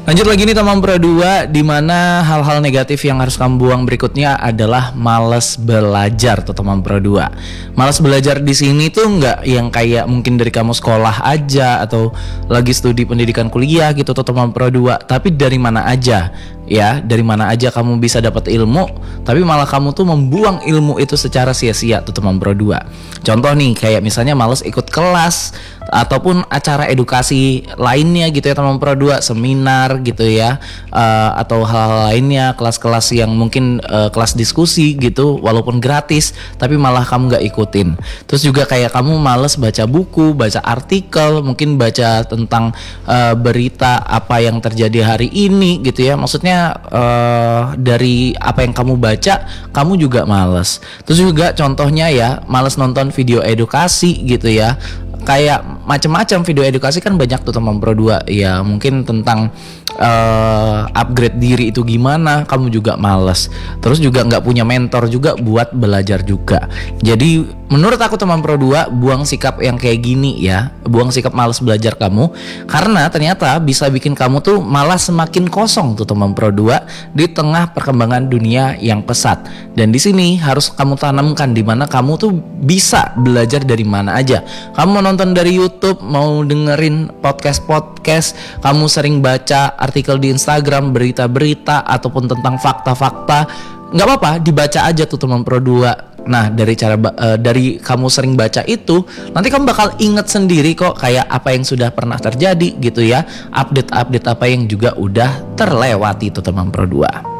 Lanjut lagi nih teman Pro 2, di mana hal-hal negatif yang harus kamu buang berikutnya adalah malas belajar tuh teman Pro 2. Malas belajar di sini tuh nggak yang kayak mungkin dari kamu sekolah aja atau lagi studi pendidikan kuliah gitu tuh teman Pro 2, tapi dari mana aja. Ya, dari mana aja kamu bisa dapat ilmu, tapi malah kamu tuh membuang ilmu itu secara sia-sia tuh teman Pro 2. Contoh nih, kayak misalnya males ikut kelas ataupun acara edukasi lainnya gitu ya teman Pro 2, seminar gitu ya, atau hal-hal lainnya, kelas-kelas yang mungkin kelas diskusi gitu walaupun gratis, tapi malah kamu gak ikutin. Terus juga kayak kamu males baca buku, baca artikel, mungkin baca tentang berita apa yang terjadi hari ini gitu ya. Maksudnya dari apa yang kamu baca, kamu juga males. Terus juga contohnya ya, males nonton video edukasi gitu ya. Kayak macam-macam video edukasi kan banyak tuh teman Pro 2 ya, mungkin tentang upgrade diri itu gimana, kamu juga males. Terus juga nggak punya mentor juga buat belajar juga. Jadi menurut aku teman Pro 2, buang sikap yang kayak gini ya, buang sikap males belajar kamu, karena ternyata bisa bikin kamu tuh malah semakin kosong tuh teman Pro 2 di tengah perkembangan dunia yang pesat. Dan di sini harus kamu tanamkan di mana kamu tuh bisa belajar dari mana aja. Kamu mau nonton dari YouTube, mau dengerin podcast-podcast, kamu sering baca artikel di Instagram, berita-berita ataupun tentang fakta-fakta, nggak apa-apa, dibaca aja tuh teman Pro 2. Nah, dari kamu sering baca itu, nanti kamu bakal inget sendiri kok kayak apa yang sudah pernah terjadi gitu ya, update-update apa yang juga udah terlewati tuh teman Pro 2.